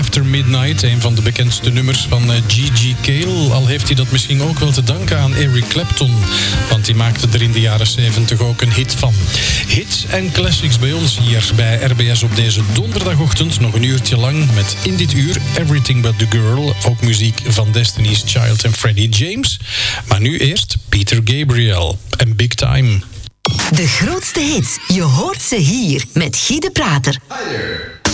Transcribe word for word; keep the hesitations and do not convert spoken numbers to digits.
After Midnight, een van de bekendste nummers van G G Cale. Al heeft hij dat misschien ook wel te danken aan Eric Clapton, want die maakte er in de jaren zeventig ook een hit van. Hits en classics bij ons hier bij R B S op deze donderdagochtend. Nog een uurtje lang met in dit uur Everything But The Girl. Ook muziek van Destiny's Child en Freddie James. Maar nu eerst Peter Gabriel en Big Time. De grootste hits, je hoort ze hier met Guy de Prater. Hi there.